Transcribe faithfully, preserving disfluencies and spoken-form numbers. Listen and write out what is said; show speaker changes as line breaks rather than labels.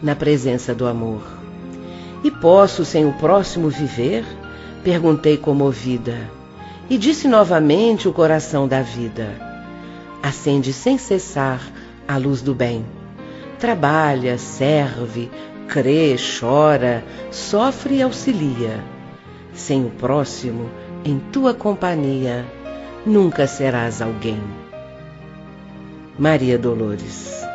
na presença do amor. E posso sem o próximo viver? Perguntei comovida. E disse novamente o coração da vida: acende sem cessar a luz do bem. Trabalha, serve, crê, chora, sofre e auxilia. Sem o próximo, em tua companhia, nunca serás alguém. Maria Dolores.